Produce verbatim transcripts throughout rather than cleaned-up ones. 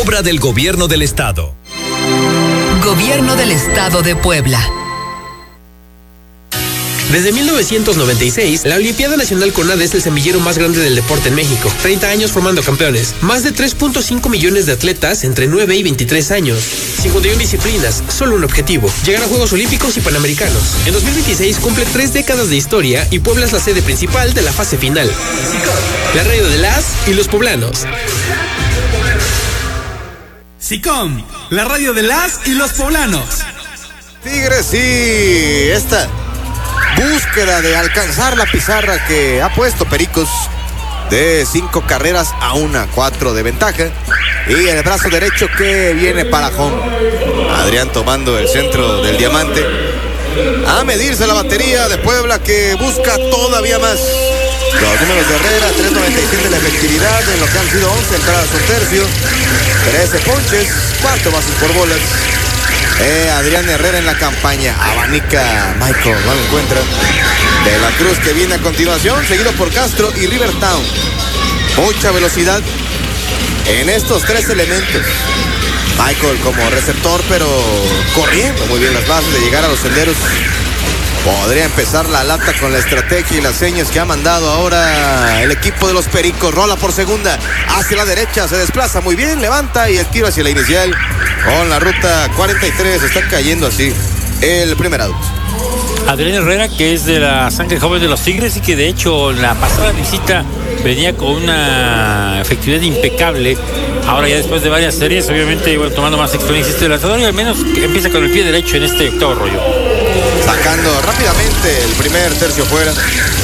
obra del Gobierno del Estado. Gobierno del Estado de Puebla. Desde mil novecientos noventa y seis, la Olimpiada Nacional CONADE es el semillero más grande del deporte en México. treinta años formando campeones. Más de tres punto cinco millones de atletas entre nueve y veintitrés años. cincuenta y una disciplinas, solo un objetivo: llegar a Juegos Olímpicos y Panamericanos. En dos mil veintiséis cumple tres décadas de historia y Puebla es la sede principal de la fase final. La radio de las y los poblanos. SICOM, la radio de las y los poblanos. Tigres, sí, esta búsqueda de alcanzar la pizarra que ha puesto Pericos de cinco carreras a una, cuatro de ventaja. Y el brazo derecho que viene para home. Adrián tomando el centro del diamante. A medirse la batería de Puebla que busca todavía más. Los números de Herrera, tres noventa y siete la efectividad en lo que han sido once entradas un tercio, trece ponches, cuatro bases por bolas. Eh, Adrián Herrera en la campaña. Abanica Michael, no lo encuentra. De la Cruz que viene a continuación, seguido por Castro y Rivertown. Mucha velocidad en estos tres elementos. Michael como receptor, pero corriendo muy bien las bases de llegar a los senderos. Podría empezar la lata con la estrategia y las señas que ha mandado ahora el equipo de los Pericos. Rola por segunda, hacia la derecha, se desplaza muy bien, levanta y el tiro hacia la inicial. Con la ruta cuarenta y tres, está cayendo así el primer out. Adrián Herrera, que es de la sangre joven de los Tigres y que de hecho en la pasada visita venía con una efectividad impecable. Ahora ya después de varias series, obviamente, bueno, tomando más experiencia este lanzador y al menos empieza con el pie derecho en este octavo rollo. Sacando rápidamente el primer tercio fuera.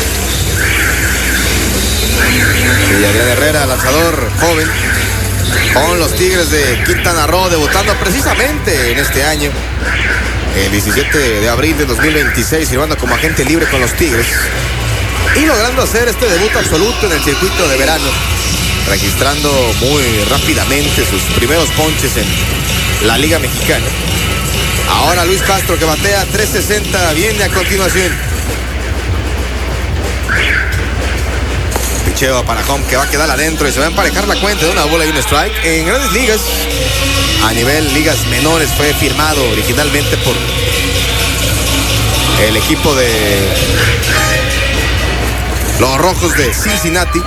Y Adrián Herrera, lanzador joven, con los Tigres de Quintana Roo, debutando precisamente en este año. El diecisiete de abril de dos mil veintiséis, firmando como agente libre con los Tigres. Y logrando hacer este debut absoluto en el circuito de verano. Registrando muy rápidamente sus primeros ponches en la Liga Mexicana. Ahora Luis Castro que batea tres sesenta, viene a continuación. Picheo para home que va a quedar adentro y se va a emparejar la cuenta de una bola y un strike. En grandes ligas, a nivel ligas menores, fue firmado originalmente por el equipo de los Rojos de Cincinnati.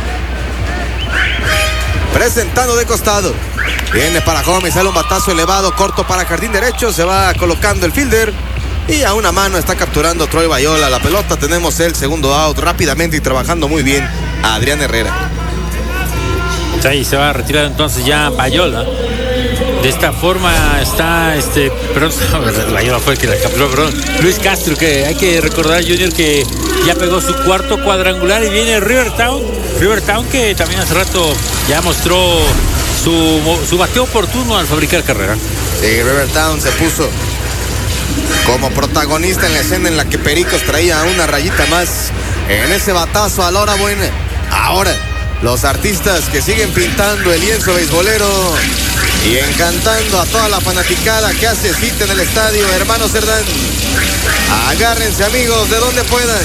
Presentando de costado. Viene para home y sale un batazo elevado, corto para jardín derecho. Se va colocando el fielder. Y a una mano está capturando Troy Bayola la pelota. Tenemos el segundo out rápidamente y trabajando muy bien a Adrián Herrera. Sí, se va a retirar entonces ya Bayola. De esta forma está este, perdón, Bayola fue el que la capturó, perdón. Luis Castro, que hay que recordar, Junior, que ya pegó su cuarto cuadrangular y viene Rivertown. Rivertown que también hace rato ya mostró su, su bateo oportuno al fabricar carrera. Sí, Rivertown se puso como protagonista en la escena en la que Pericos traía una rayita más en ese batazo a la hora buena. Ahora, los artistas que siguen pintando el lienzo beisbolero y encantando a toda la fanaticada que hace cita en el estadio Hermano Cerdán. Agárrense, amigos, de donde puedan.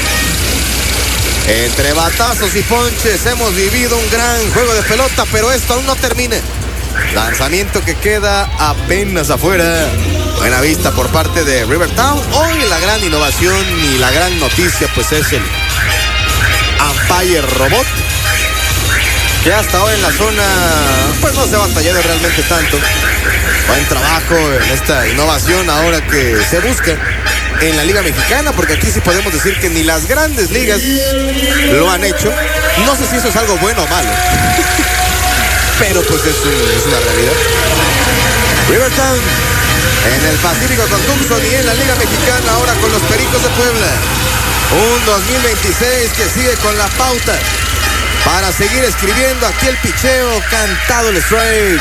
Entre batazos y ponches hemos vivido un gran juego de pelota, pero esto aún no termina. Lanzamiento que queda apenas afuera. Buena vista por parte de Rivertown. Hoy la gran innovación y la gran noticia pues es el Umpire Robot, que hasta ahora en la zona pues no se ha batallado realmente tanto. Buen trabajo en esta innovación ahora que se busca en la Liga Mexicana, porque aquí sí podemos decir que ni las grandes ligas lo han hecho. No sé si eso es algo bueno o malo, pero pues es, un, es una realidad. Rivertown en el Pacífico con Tucson y en la Liga Mexicana ahora con los Pericos de Puebla. Un dos mil veintiséis que sigue con la pauta para seguir escribiendo. Aquí el picheo, cantado el strike.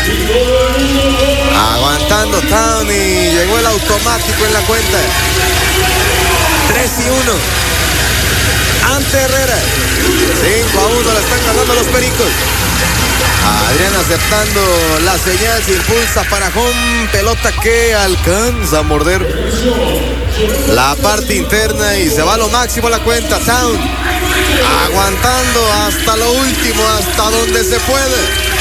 Aguantando Town y llegó el automático en la cuenta. tres y uno ante Herrera. cinco a uno la están ganando los Pericos. Adrián aceptando la señal, se impulsa para home, pelota que alcanza a morder la parte interna y se va a lo máximo la cuenta. Town aguantando hasta lo último, hasta donde se puede.